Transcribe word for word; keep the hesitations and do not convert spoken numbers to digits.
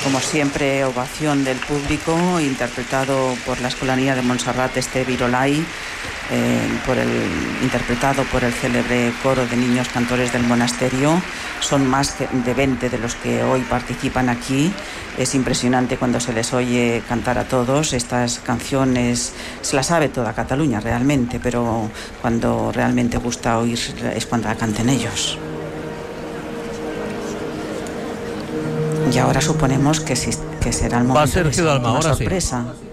como siempre, ovación del público, interpretado por la Escolanía de Montserrat este Virolai, eh, por el, interpretado por el célebre coro de niños cantores del monasterio. Son más de veinte de los que hoy participan aquí. Es impresionante cuando se les oye cantar a todos. Estas canciones se las sabe toda Cataluña realmente, pero cuando realmente gusta oír es cuando la canten ellos. Y ahora suponemos que, si, que será el momento Va Sergio de Dalma, una ahora sorpresa. Sí.